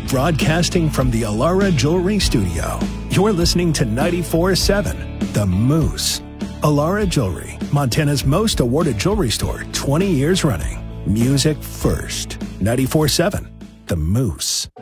Broadcasting from the Alara Jewelry Studio, you're listening to 94.7 The Moose. Alara Jewelry, Montana's most awarded jewelry store, 20 years running. Music first. 94.7 The Moose.